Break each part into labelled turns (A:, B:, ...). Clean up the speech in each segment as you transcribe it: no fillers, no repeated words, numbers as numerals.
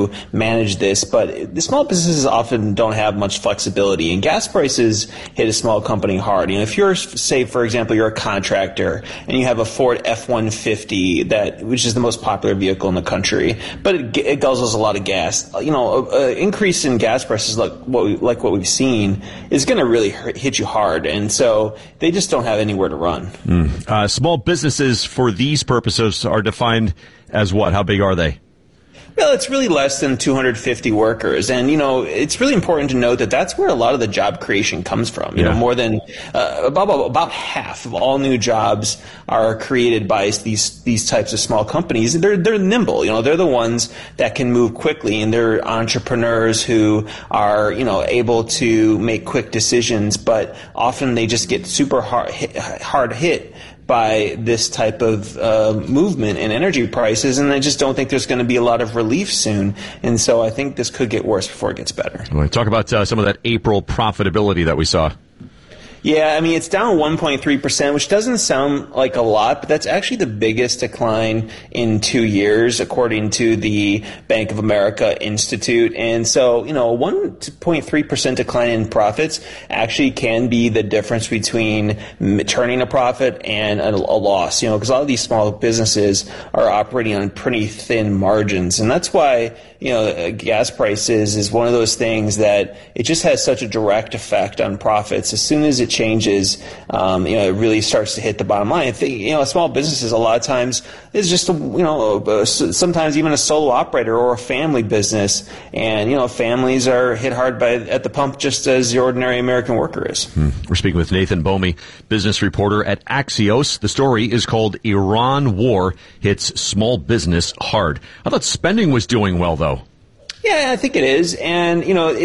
A: to manage this, but the small businesses often don't have much flexibility, and gas prices hit a small company hard. If you're, say, for example, you're a contractor and you have a Ford F-150 which is the most popular vehicle in the country, but it guzzles a lot of gas. Increase in gas prices like what we've seen is going to really hit you hard, and so they just don't have anywhere to run.
B: Small businesses for these purposes are defined as what? How big are they?
A: Well, it's really less than 250 workers. And, it's really important to note that that's where a lot of the job creation comes from. More than about half of all new jobs are created by these types of small companies. They're nimble. They're the ones that can move quickly, and they're entrepreneurs who are, able to make quick decisions, but often they just get super hard hit by this type of movement in energy prices, and I just don't think there's going to be a lot of relief soon. And so I think this could get worse before it gets better.
B: All right, talk about some of that April profitability that we saw.
A: Yeah, it's down 1.3%, which doesn't sound like a lot, but that's actually the biggest decline in 2 years, according to the Bank of America Institute. And so, a 1.3% decline in profits actually can be the difference between turning a profit and a loss, because a lot of these small businesses are operating on pretty thin margins. And that's why, gas prices is one of those things that it just has such a direct effect on profits. As soon as it changes, it really starts to hit the bottom line. I think, small businesses a lot of times is just, sometimes even a solo operator or a family business. And, families are hit hard at the pump just as the ordinary American worker is.
B: We're speaking with Nathan Bomey, business reporter at Axios. The story is called Iran War Hits Small Business Hard. I thought spending was doing well, though.
A: Yeah, I think it is. And,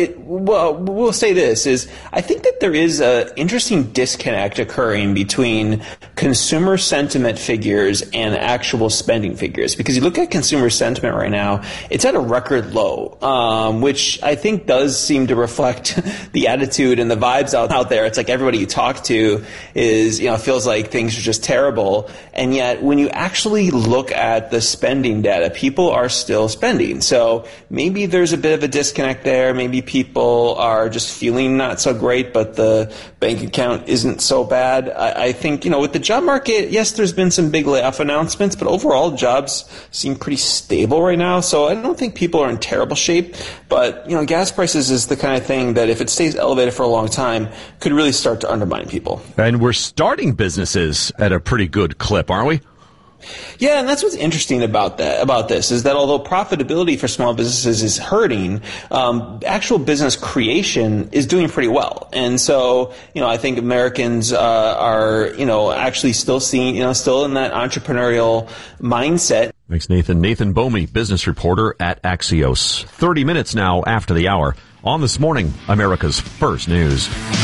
A: we'll say this is I think that there is an interesting disconnect occurring between consumer sentiment figures and actual spending figures. Because you look at consumer sentiment right now, it's at a record low, which I think does seem to reflect the attitude and the vibes out there. It's like everybody you talk to is, feels like things are just terrible. And yet when you actually look at the spending data, people are still spending. So maybe there's a bit of a disconnect there. Maybe people are just feeling not so great, but the bank account isn't so bad. I think, with the job market, yes, there's been some big layoff announcements, but overall jobs seem pretty stable right now. So I don't think people are in terrible shape. But, gas prices is the kind of thing that if it stays elevated for a long time, could really start to undermine people.
B: And we're starting businesses at a pretty good clip, aren't we?
A: Yeah, and that's what's interesting about this is that although profitability for small businesses is hurting, actual business creation is doing pretty well. And so, I think Americans are, actually still seeing, still in that entrepreneurial mindset.
B: Thanks, Nathan. Nathan Bomey, business reporter at Axios. 30 minutes now after the hour on This Morning, America's First News.